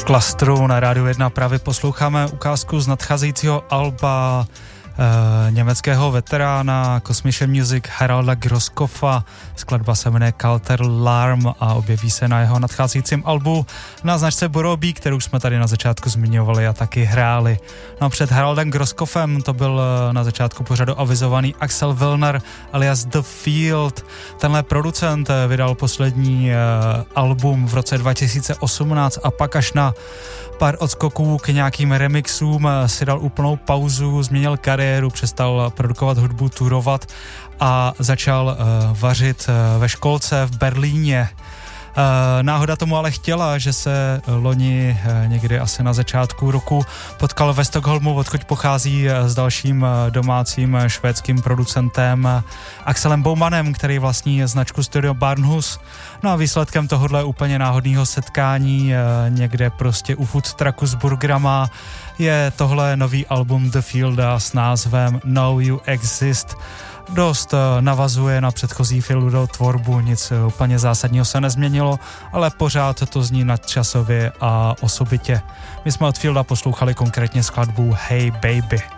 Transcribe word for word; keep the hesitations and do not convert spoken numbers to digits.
Klastru na Rádiu jedna právě posloucháme ukázku z nadcházejícího alba e, německého veterána Kosmische Music Haralda Groskopfa. Skladba se jmenuje Kalter Larm a objeví se na jeho nadcházejícím albu na značce Borobí, kterou jsme tady na začátku zmiňovali a taky hráli. No před Haraldem Groskopfem to byl na začátku pořadu avizovaný Axel Willner alias The Field. Tenhle producent vydal poslední e, album v roce dva tisíce osmnáct a pak až na pár odskoků k nějakým remixům si dal úplnou pauzu, změnil kariéru, přestal produkovat hudbu, turovat a začal uh, vařit uh, ve školce v Berlíně. Uh, náhoda tomu ale chtěla, že se loni uh, někdy asi na začátku roku potkal ve Stockholmu, odkud pochází uh, s dalším uh, domácím uh, švédským producentem uh, Axelem Baumanem, který vlastní značku Studio Barnhus. No a výsledkem tohohle úplně náhodného setkání uh, někde prostě u food trucku s burgerama je tohle nový album The Fielda s názvem Now You Exist. Dost navazuje na předchozí Fieldovu tvorbu, nic úplně zásadního se nezměnilo, ale pořád to zní nadčasově a osobitě. My jsme od Fielda poslouchali konkrétně skladbu Hey Baby.